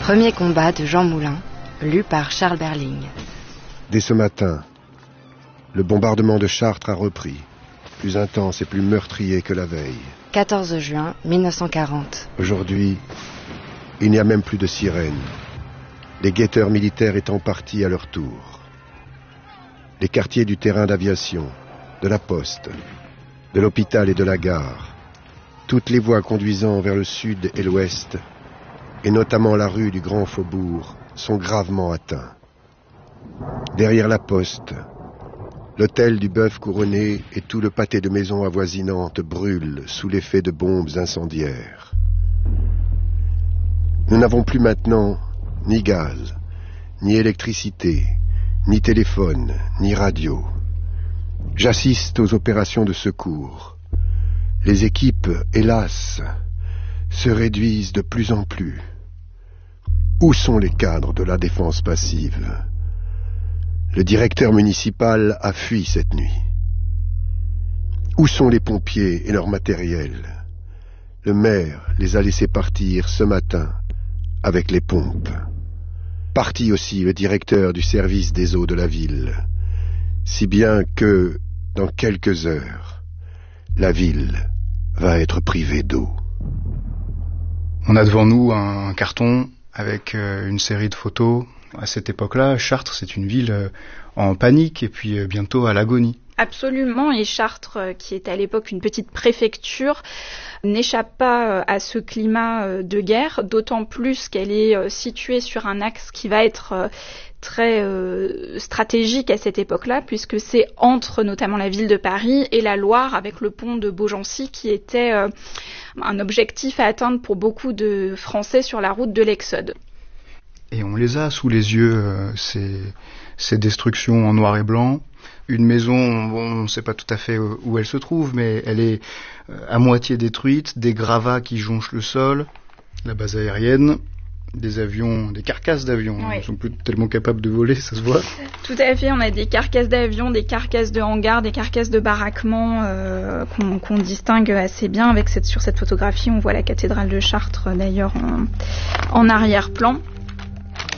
Premier combat de Jean Moulin, lu par Charles Berling. Dès ce matin, le bombardement de Chartres a repris, plus intense et plus meurtrier que la veille. 14 juin 1940. Aujourd'hui, il n'y a même plus de sirènes, les guetteurs militaires étant partis à leur tour. Les quartiers du terrain d'aviation, de la poste, de l'hôpital et de la gare, toutes les voies conduisant vers le sud et l'ouest, et notamment la rue du Grand Faubourg, sont gravement atteints. Derrière la poste, l'hôtel du Bœuf Couronné et tout le pâté de maisons avoisinantes brûlent sous l'effet de bombes incendiaires. Nous n'avons plus maintenant ni gaz, ni électricité, ni téléphone, ni radio. J'assiste aux opérations de secours. Les équipes, hélas, se réduisent de plus en plus. Où sont les cadres de la défense passive ? Le directeur municipal a fui cette nuit. Où sont les pompiers et leur matériel ? Le maire les a laissés partir ce matin avec les pompes. Parti aussi le directeur du service des eaux de la ville, si bien que, dans quelques heures, la ville va être privée d'eau. On a devant nous un carton avec une série de photos. À cette époque-là, Chartres, c'est une ville en panique et puis bientôt à l'agonie. Absolument, et Chartres, qui est à l'époque une petite préfecture, n'échappe pas à ce climat de guerre, d'autant plus qu'elle est située sur un axe qui va être très stratégique à cette époque-là, puisque c'est entre notamment la ville de Paris et la Loire, avec le pont de Beaugency, qui était un objectif à atteindre pour beaucoup de Français sur la route de l'Exode. Et on les a sous les yeux, ces destructions en noir et blanc. Une maison, on ne sait pas tout à fait où elle se trouve, mais elle est à moitié détruite, des gravats qui jonchent le sol, la base aérienne, des avions, des carcasses d'avions. Oui. Ils ne sont plus tellement capables de voler, ça se voit. Tout à fait, on a des carcasses d'avions, des carcasses de hangars, des carcasses de baraquements qu'on distingue assez bien. Sur cette photographie, on voit la cathédrale de Chartres d'ailleurs en arrière-plan.